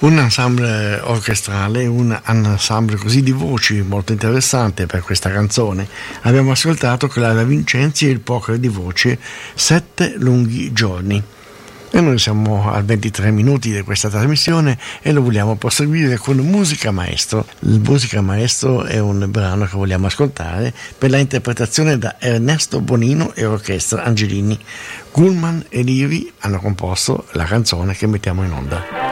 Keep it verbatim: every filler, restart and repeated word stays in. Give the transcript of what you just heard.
Un ensemble orchestrale, un ensemble così di voci molto interessante per questa canzone. Abbiamo ascoltato Clara Vincenzi e il poker di voce Sette lunghi giorni. E noi siamo a ventitré minuti di questa trasmissione e lo vogliamo proseguire con Musica Maestro. Il Musica Maestro è un brano che vogliamo ascoltare per la interpretazione da Ernesto Bonino e Orchestra Angelini. Gullman e Liri hanno composto la canzone che mettiamo in onda.